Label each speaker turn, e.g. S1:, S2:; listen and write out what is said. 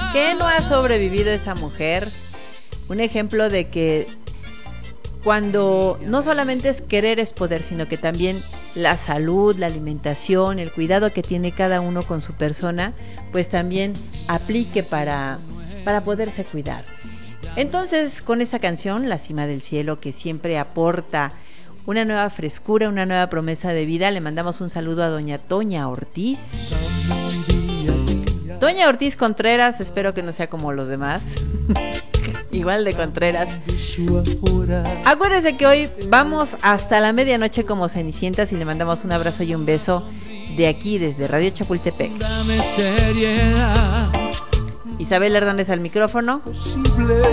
S1: ¿Qué no ha sobrevivido esa mujer? Un ejemplo de que cuando no solamente es querer es poder, sino que también la salud, la alimentación, el cuidado que tiene cada uno con su persona, pues también aplique para poderse cuidar. Entonces, con esta canción, La Cima del Cielo, que siempre aporta una nueva frescura, una nueva promesa de vida, le mandamos un saludo a doña Toña Ortiz. Doña Ortiz Contreras, espero que no sea como los demás. Igual de Contreras. Acuérdense que hoy vamos hasta la medianoche como Cenicientas y le mandamos un abrazo y un beso de aquí, desde Radio Chapultepec. Isabel Hernández al micrófono.